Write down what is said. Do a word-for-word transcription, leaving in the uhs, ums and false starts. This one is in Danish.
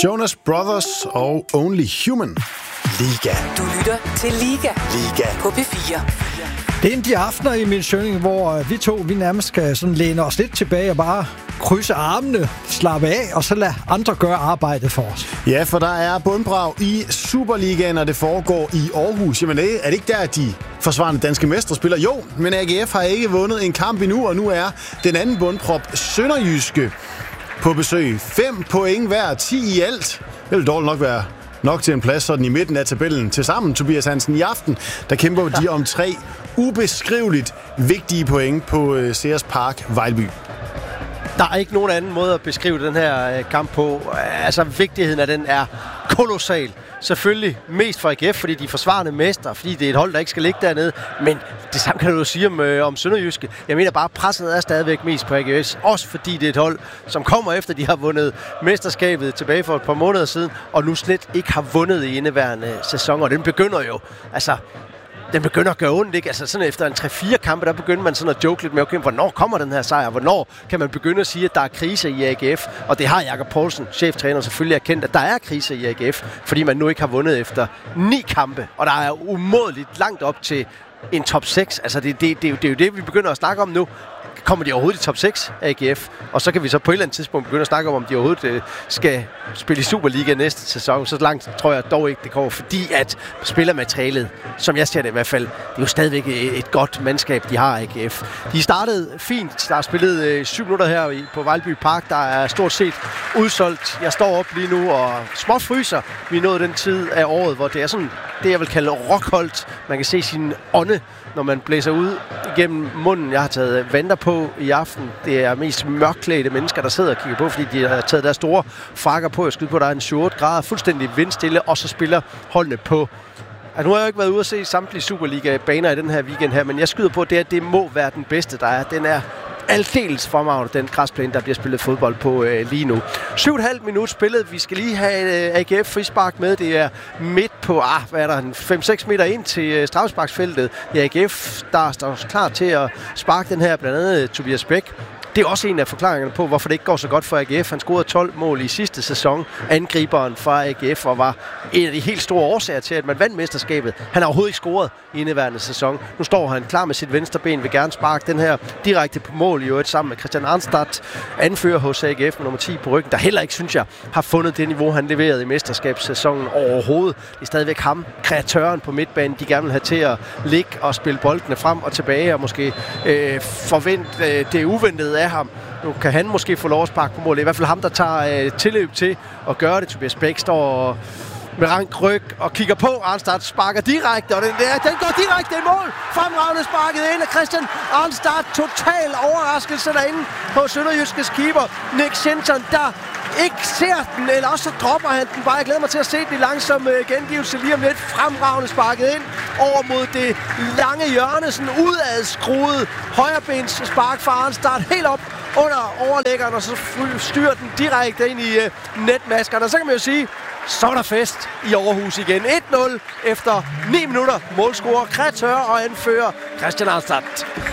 Jonas Brothers og Only Human. Liga. Du lytter til Liga. Liga. På P fire. Det er en af de aftener i min søgning, hvor vi to vi nærmest skal sådan læne os lidt tilbage og bare krydse armene, slappe af, og så lade andre gøre arbejdet for os. Ja, for der er bundbrag i Superligaen, og det foregår i Aarhus. Jamen, er det ikke der, de forsvarende danske mestre spiller? Jo, men A G F har ikke vundet en kamp endnu, og nu er den anden bundprop Sønderjyske på besøg. Fem point hver, ti i alt. Det vil dårligt nok være nok til en plads sådan i midten af tabellen. Tilsammen, Tobias Hansen, i aften, der kæmper de om tre ubeskriveligt vigtige point på Sears Park Vejlby. Der er ikke nogen anden måde at beskrive den her kamp på. Altså, vigtigheden af den er kolossal. Selvfølgelig mest for A G F, fordi de er forsvarende mestre, fordi det er et hold, der ikke skal ligge dernede. Men det samme kan du jo sige om, øh, om Sønderjyske. Jeg mener bare, presset er stadigvæk mest på A G F. Også fordi det er et hold, som kommer efter, de har vundet mesterskabet tilbage for et par måneder siden, og nu slet ikke har vundet i indeværende sæson. Og den begynder jo, altså... Den begynder at gøre ondt, ikke? Altså sådan efter en tre fire kampe, der begynder man sådan at joke lidt med, okay, hvornår kommer den her sejr? Hvornår kan man begynde at sige, at der er krise i A G F? Og det har Jakob Poulsen, cheftræner, selvfølgelig erkendt, at der er krise i A G F, fordi man nu ikke har vundet efter ni kampe. Og der er umådeligt langt op til en top seks. Altså det, det, det, det er jo det, vi begynder at snakke om nu. Kommer de overhovedet i top seks, A G F? Og så kan vi så på et eller andet tidspunkt begynde at snakke om, om de overhovedet øh, skal spille i Superliga næste sæson. Så langt tror jeg dog ikke, det kommer, fordi at spillermaterialet, som jeg ser det i hvert fald, det er jo stadigvæk et, et godt mandskab, de har, A G F. De startede fint. Der er spillet øh, syv minutter her i, på Vejlby Park. Der er stort set udsolgt. Jeg står op lige nu og småt fryser. Vi er nået den tid af året, hvor det er sådan, det jeg vil kalde rockholdt. Man kan se sin ånde, når man blæser ud igennem munden. Jeg har taget vanter på i aften. Det er mest mørkklædte mennesker, der sidder og kigger på, fordi de har taget deres store frakker på. Jeg skyder på, der er en syv otte grader, fuldstændig vindstille, og så spiller holdene på. Altså, nu har jeg jo ikke været ude at se samtlige Superliga-baner i den her weekend her, men jeg skyder på, det, at det må være den bedste, der er. Den er aldeles fremragende, den græsplæne, der bliver spillet fodbold på øh, lige nu. syv komma fem minut spillet. Vi skal lige have øh, A G F frispark med. Det er midt på, ah, hvad er der, fem seks meter ind til øh, straffesparksfeltet. Det er A G F, der står klar til at sparke den her, blandt andet Tobias Bæk. Det er også en af forklaringerne på, hvorfor det ikke går så godt for A G F. Han scorede tolv mål i sidste sæson. Angriberen fra A G F og var en af de helt store årsager til, at man vandt mesterskabet. Han har overhovedet ikke scoret i indeværende sæson. Nu står han klar med sit venstre ben, vil gerne sparke den her direkte på mål i øvrigt sammen med Christian Arnstad, anfører hos A G F med nummer ti på ryggen, der heller ikke, synes jeg, har fundet det niveau, han leverede i mesterskabssæsonen overhovedet. Det er stadigvæk ham, kreatøren på midtbanen, de gerne vil have til at ligge og spille boldene frem og tilbage og måske øh, forvente øh, det uventede af ham. Nu kan han måske få lov at sparke på mål. Det er i hvert fald ham, der tager øh, tilløb til at gøre det. Tobias Bæk står med rank ryg og kigger på. Arnstad sparker direkte, og den, der, den går direkte i mål. Fremragende sparket ind af Christian Arnstad. Total overraskelse derinde på Sønderjyskes keeper Nick Shinton, der ikke ser den, eller også så dropper han den bare. Jeg glæder mig til at se den i langsom øh, gengivelse lige om lidt. Fremragende sparket ind over mod det lange hjørne, sådan udadskruet højrebens spark fra Arnstad helt op under overlæggeren, og så styrer den direkte ind i øh, netmaskerne. Og så kan man jo sige, så er der fest i Aarhus igen. et nul efter ni minutter. Målscorer, kreatør og anfører Christian Arnstad.